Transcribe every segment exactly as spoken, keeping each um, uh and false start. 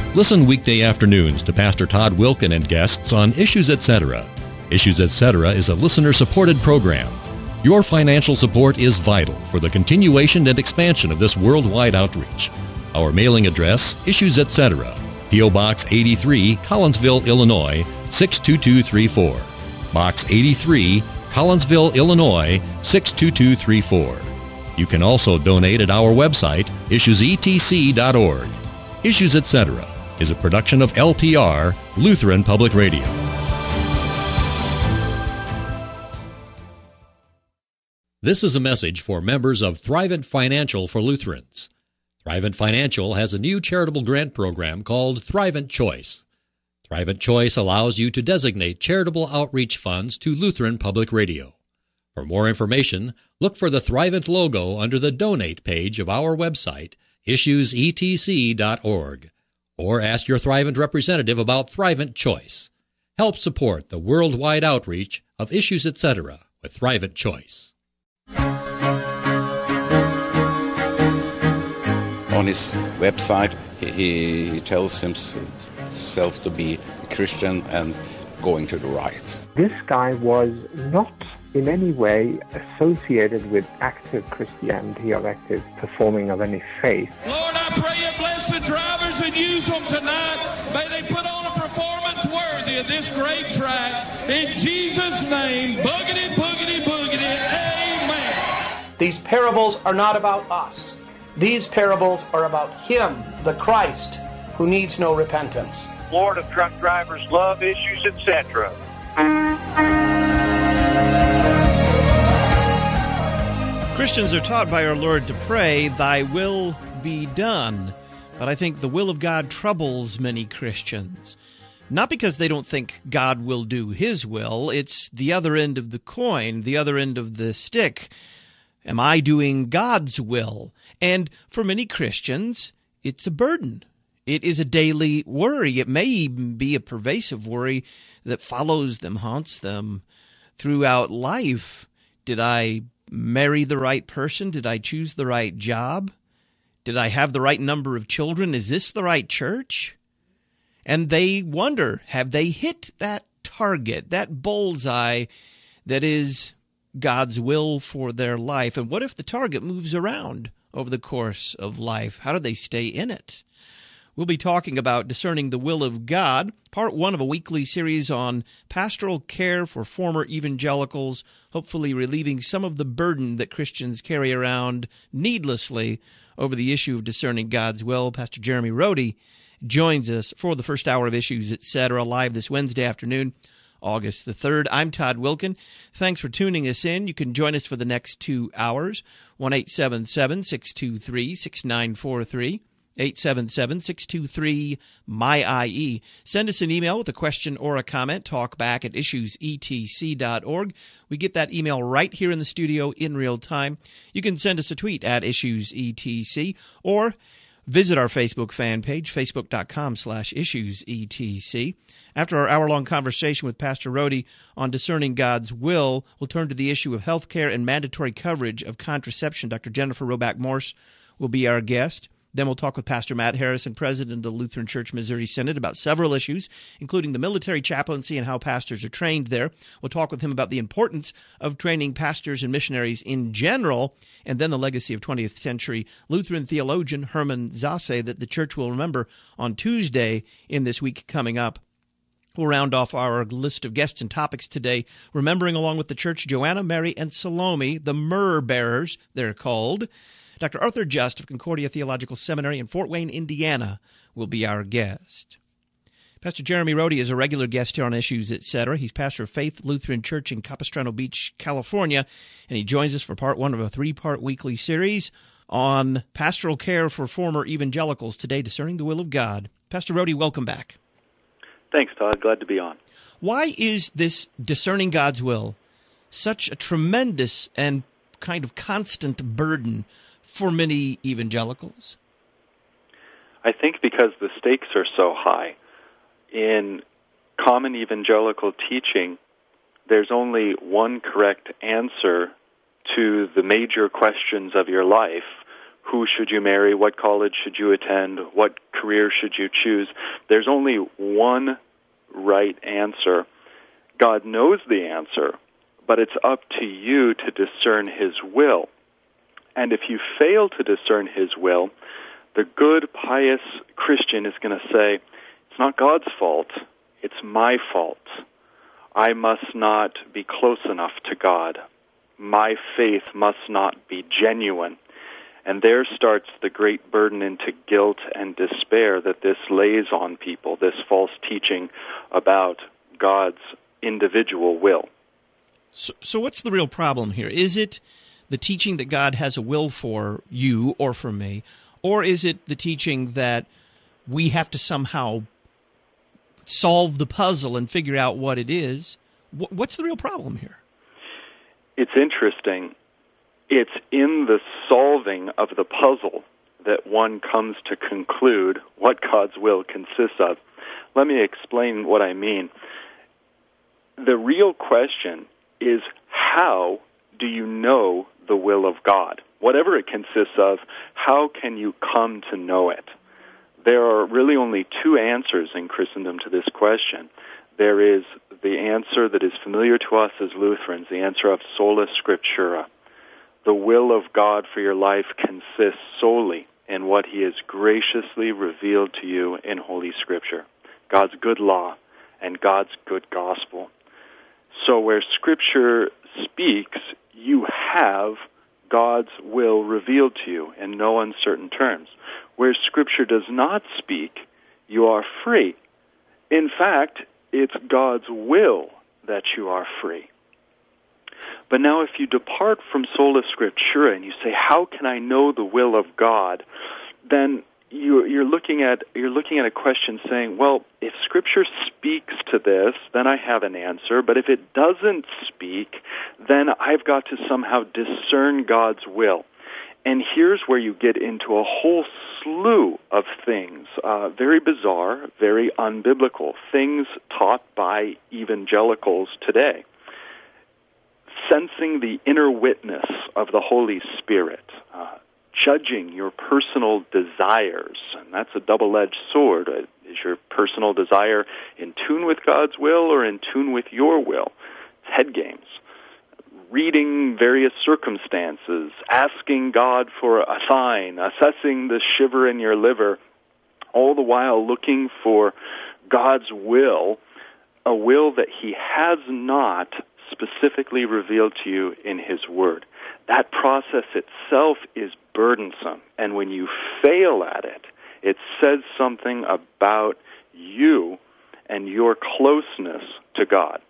Listen weekday afternoons to Pastor Todd Wilken and guests on Issues Etc. Issues Etc. is a listener-supported program. Your financial support is vital for the continuation and expansion of this worldwide outreach. Our mailing address, Issues Etc., P O. Box eighty-three, Collinsville, Illinois, six two two three four. Box eighty-three, Collinsville, Illinois, six two two three four. You can also donate at our website, issues e t c dot org. Issues Etc. is a production of L P R, Lutheran Public Radio. This is a message for members of Thrivent Financial for Lutherans. Thrivent Financial has a new charitable grant program called Thrivent Choice. Thrivent Choice allows you to designate charitable outreach funds to Lutheran Public Radio. For more information, look for the Thrivent logo under the Donate page of our website, issues e t c dot org, or ask your Thrivent representative about Thrivent Choice. Help support the worldwide outreach of Issues Etc. with Thrivent Choice. On his website, he, he tells himself to be a Christian and going to the right. This guy was not in any way associated with active Christianity or active performing of any faith. Lord, I pray you bless the drivers and use them tonight. May they put on a performance worthy of this great track. In Jesus' name, boogity, boogity, boogity, amen. These parables are not about us. These parables are about Him, the Christ, who needs no repentance. Lord of Truck Drivers Love Issues, et cetera. Christians are taught by our Lord to pray, "Thy will be done." But I think the will of God troubles many Christians. Not because they don't think God will do His will. It's the other end of the coin, the other end of the stick. Am I doing God's will? And for many Christians, it's a burden. It is a daily worry. It may even be a pervasive worry that follows them, haunts them throughout life. Did I marry the right person? Did I choose the right job? Did I have the right number of children? Is this the right church? And they wonder, have they hit that target, that bullseye that is God's will for their life? And what if the target moves around over the course of life? How do they stay in it? We'll be talking about discerning the will of God, part one of a weekly series on pastoral care for former evangelicals, hopefully relieving some of the burden that Christians carry around needlessly over the issue of discerning God's will. Pastor Jeremy Rode joins us for the first hour of Issues, et cetera, live this Wednesday afternoon, August the third. I'm Todd Wilken. Thanks for tuning us in. You can join us for the next two hours, one eight seven seven, six two three, six nine four three. eight seven seven, six two three, M Y I E. Send us an email with a question or a comment, talkback at issues e t c dot org. We get that email right here in the studio in real time. You can send us a tweet at issues e t c or visit our Facebook fan page, facebook.com slash issuesetc. After our hour-long conversation with Pastor Rode on discerning God's will, we'll turn to the issue of health care and mandatory coverage of contraception. Doctor Jennifer Roback Morse will be our guest. Then we'll talk with Pastor Matt Harrison, president of the Lutheran Church Missouri Synod, about several issues, including the military chaplaincy and how pastors are trained there. We'll talk with him about the importance of training pastors and missionaries in general, and then the legacy of twentieth century Lutheran theologian Hermann Sasse that the church will remember on Tuesday in this week coming up. We'll round off our list of guests and topics today, remembering along with the church Joanna, Mary, and Salome, the myrrh bearers, they're called. Doctor Arthur Just of Concordia Theological Seminary in Fort Wayne, Indiana, will be our guest. Pastor Jeremy Rode is a regular guest here on Issues, et cetera. He's pastor of Faith Lutheran Church in Capistrano Beach, California, and he joins us for part one of a three-part weekly series on pastoral care for former evangelicals, today discerning the will of God. Pastor Rode, welcome back. Thanks, Todd. Glad to be on. Why is this discerning God's will such a tremendous and kind of constant burden for many evangelicals? I think because the stakes are so high. In common evangelical teaching, there's only one correct answer to the major questions of your life. Who should you marry? What college should you attend? What career should you choose? There's only one right answer. God knows the answer, but it's up to you to discern His will. And if you fail to discern His will, the good, pious Christian is going to say, it's not God's fault, it's my fault. I must not be close enough to God. My faith must not be genuine. And there starts the great burden into guilt and despair that this lays on people, this false teaching about God's individual will. So, so what's the real problem here? Is it the teaching that God has a will for you or for me, or is it the teaching that we have to somehow solve the puzzle and figure out what it is? What's the real problem here? It's interesting. It's in the solving of the puzzle that one comes to conclude what God's will consists of. Let me explain what I mean. The real question is, how do you know the will of God? Whatever it consists of, how can you come to know it? There are really only two answers in Christendom to this question. There is the answer that is familiar to us as Lutherans, the answer of sola scriptura. The will of God for your life consists solely in what He has graciously revealed to you in Holy Scripture, God's good law and God's good gospel. So where Scripture speaks, you have God's will revealed to you in no uncertain terms. Where Scripture does not speak, you are free. In fact, it's God's will that you are free. But now if you depart from sola scriptura and you say, how can I know the will of God? Then you, you're looking at you're looking at a question saying, well, if Scripture speaks to this, then I have an answer. But if it doesn't speak, then I've got to somehow discern God's will. And here's where you get into a whole slew of things, uh, very bizarre, very unbiblical, things taught by evangelicals today. Sensing the inner witness of the Holy Spirit, uh, judging your personal desires, and that's a double-edged sword. Uh, is your personal desire in tune with God's will or in tune with your will? It's head games. Reading various circumstances, asking God for a sign, assessing the shiver in your liver, all the while looking for God's will, a will that He has not specifically revealed to you in His Word. That process itself is burdensome, and when you fail at it, it says something about you and your closeness to God.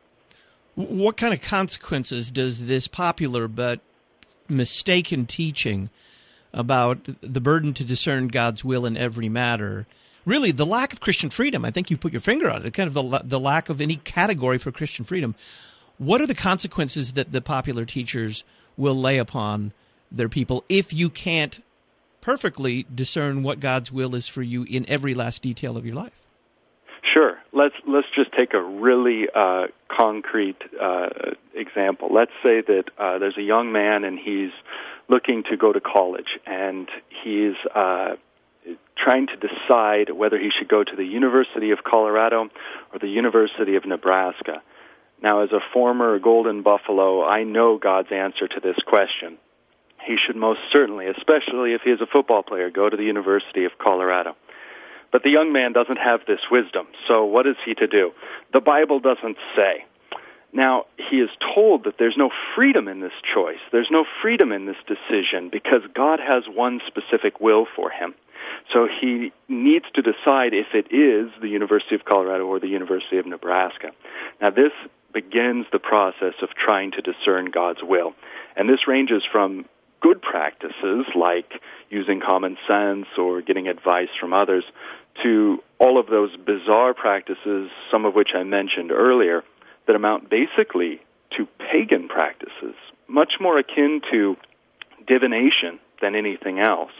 What kind of consequences does this popular but mistaken teaching about the burden to discern God's will in every matter, really the lack of Christian freedom, I think you put your finger on it, kind of the, the lack of any category for Christian freedom, what are the consequences that the popular teachers will lay upon their people if you can't perfectly discern what God's will is for you in every last detail of your life? Sure. Let's let's just take a really uh, concrete uh, example. Let's say that uh, there's a young man and he's looking to go to college, and he's uh, trying to decide whether he should go to the University of Colorado or the University of Nebraska. Now, as a former Golden Buffalo, I know God's answer to this question. He should most certainly, especially if he is a football player, go to the University of Colorado. But the young man doesn't have this wisdom, so what is he to do? The Bible doesn't say. Now, he is told that there's no freedom in this choice. There's no freedom in this decision because God has one specific will for him. So he needs to decide if it is the University of Colorado or the University of Nebraska. Now, this begins the process of trying to discern God's will. And this ranges from good practices like using common sense or getting advice from others to all of those bizarre practices, some of which I mentioned earlier, that amount basically to pagan practices, much more akin to divination than anything else.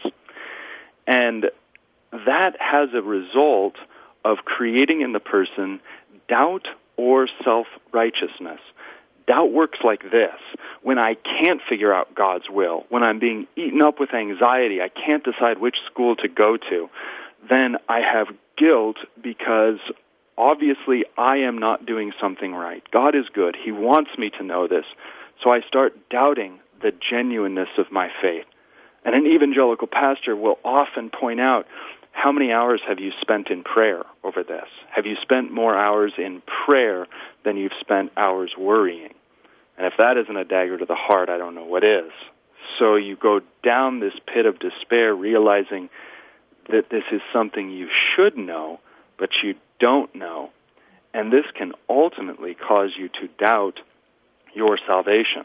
And that has a result of creating in the person doubt or self-righteousness. Doubt works like this. When I can't figure out God's will, when I'm being eaten up with anxiety, I can't decide which school to go to, then I have guilt because obviously I am not doing something right. God is good. He wants me to know this. So I start doubting the genuineness of my faith. And an evangelical pastor will often point out, how many hours have you spent in prayer over this? Have you spent more hours in prayer than you've spent hours worrying? And if that isn't a dagger to the heart, I don't know what is. So you go down this pit of despair, realizing that this is something you should know, but you don't know. And this can ultimately cause you to doubt your salvation.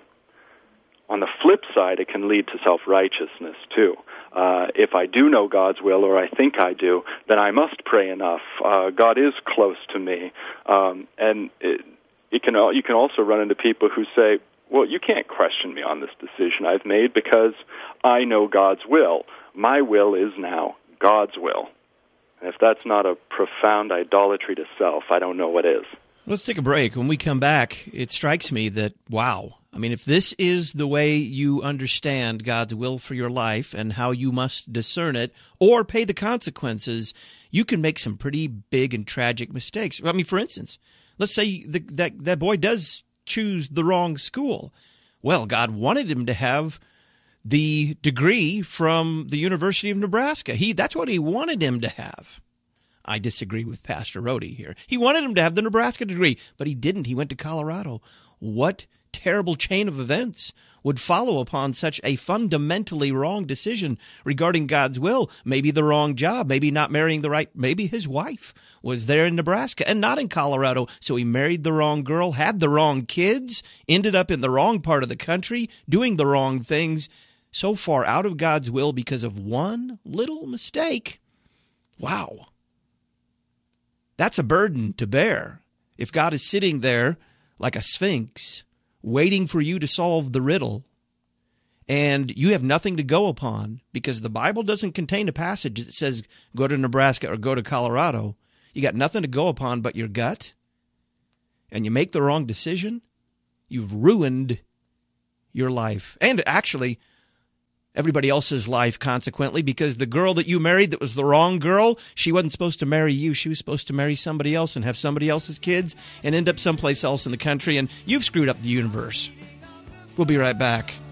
On the flip side, it can lead to self-righteousness, too. Uh, if I do know God's will, or I think I do, then I must pray enough. Uh, God is close to me. Um, and it, it can, you can also run into people who say, well, you can't question me on this decision I've made because I know God's will. My will is now God's will. And if that's not a profound idolatry to self, I don't know what is. Let's take a break. When we come back, it strikes me that, wow, I mean, if this is the way you understand God's will for your life and how you must discern it or pay the consequences, you can make some pretty big and tragic mistakes. I mean, for instance, let's say the, that, that boy does choose the wrong school. Well, God wanted him to have the degree from the University of Nebraska. He That's what he wanted him to have. I disagree with Pastor Rhodey here. He wanted him to have the Nebraska degree, but he didn't. He went to Colorado. What terrible chain of events would follow upon such a fundamentally wrong decision regarding God's will? Maybe the wrong job, maybe not marrying the right, maybe his wife was there in Nebraska and not in Colorado, so he married the wrong girl, had the wrong kids, ended up in the wrong part of the country, doing the wrong things, so far out of God's will because of one little mistake. Wow. That's a burden to bear. If God is sitting there like a sphinx, waiting for you to solve the riddle, and you have nothing to go upon because the Bible doesn't contain a passage that says go to Nebraska or go to Colorado, you got nothing to go upon but your gut, and you make the wrong decision, you've ruined your life. And actually, everybody else's life, consequently, because the girl that you married that was the wrong girl, she wasn't supposed to marry you. She was supposed to marry somebody else and have somebody else's kids and end up someplace else in the country, and you've screwed up the universe. We'll be right back.